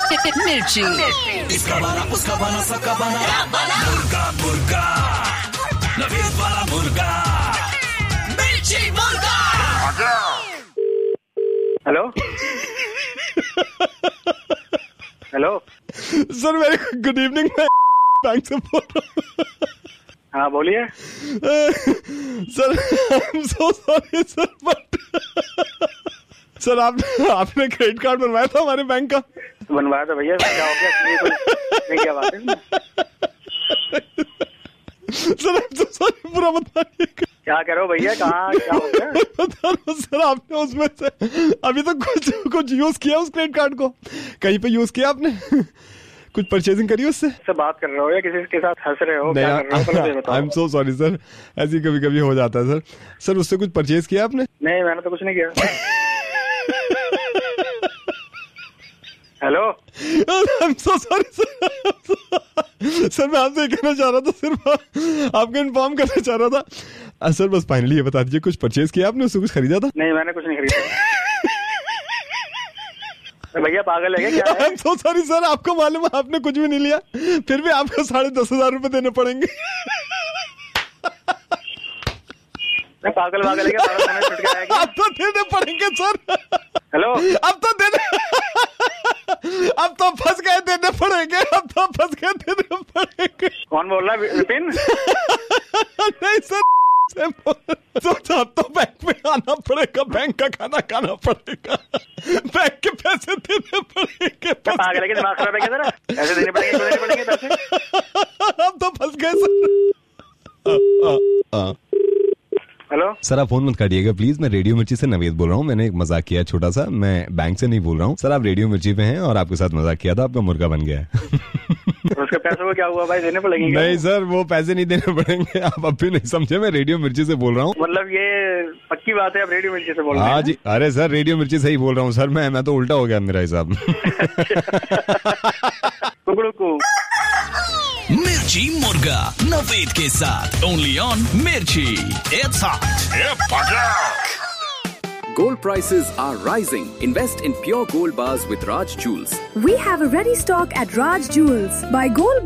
मिर्ची। इसका बना उसका बना सबका बना मुर्गा मुर्गा नवीद वाला मुर्गा मिर्ची मुर्गा। Hello hello sir very good evening, मैं बैंक से बोल रहा हूँ। हाँ बोलिए sir I am so sorry sir, but sir आपने क्रेडिट कार्ड बनवाया था हमारे बैंक का? बनवाया था भैया, क्या हो गया? नहीं क्या बात है? Sir I am so sorry, पूरा बताइए क्या कह रहे हो भैया? कहाँ क्या हो गया? बता रहा हूँ सर, आपने उसमें से अभी तो कुछ यूज किया उस क्रेडिट कार्ड को? कहीं पे यूज किया आपने? कुछ परचेजिंग करी उससे? सर बात कर रहे हो या किसी के साथ हंस रहे हो? क्या कर रहे हो? I am so sorry sir, ऐसे ही कभी कभी हो जाता है सर। सर उससे कुछ परचेज किया आपने? नहीं मैंने तो कुछ नहीं किया। Hello I am so sorry sir. Sir मैं आपसे कहना चाह रहा था, सिर्फ आपको इन्फॉर्म करना चाह रहा था। सर बस फाइनली ये बता दीजिए, कुछ परचेज किया आपने, उससे कुछ खरीदा था? नहीं मैंने कुछ नहीं खरीदा। भैया पागल है क्या? I am so sorry sir, आपको मालूम है आपने कुछ भी नहीं लिया, फिर भी आपको 10,500 रुपए देने पड़ेंगे। पागल है क्या? अब तो देने पड़ेंगे सर। हेलो अब तो फंस गए, देने पड़ेंगे। अब तो फंस गए, देने पड़ेंगे। कौन बोल रहा है? विपिन? नहीं सर, सोचा अब तो बैंक में आना पड़ेगा, बैंक का खाना खाना पड़ेगा, बैंक के पैसे देने पड़ेंगे। पागल है क्या? दिमाग खराब है क्या तेरा? पैसे देने पड़ेंगे पैसे। अब तो फंस गए सर। हेलो सर आप फोन मत काटिएगा प्लीज, मैं रेडियो मिर्ची से नवेद बोल रहा हूँ। मैंने एक मजाक किया छोटा सा, मैं बैंक से नहीं बोल रहा हूँ सर। आप रेडियो मिर्ची पे हैं और आपके साथ मजाक किया था, आपका मुर्गा बन गया है। उसके पैसों को क्या हुआ भाई? देने पड़ेंगे? नहीं सर वो पैसे नहीं देने पड़ेंगे, आप अब भी नहीं समझे, मैं रेडियो मिर्ची से बोल रहा हूँ। मतलब ये पक्की बात है, आप रेडियो मिर्ची से बोल रहे हैं? हाँ जी, अरे सर रेडियो मिर्ची से ही बोल रहा हूँ सर, मैं तो उल्टा हो गया मेरा हिसाब। मिर्ची मुर्गा नवीद के साथ ओनली ऑन मिर्ची। It's hot. Gold prices are rising. Invest in pure gold bars with Raj Jewels. We have a ready stock at Raj Jewels. Buy gold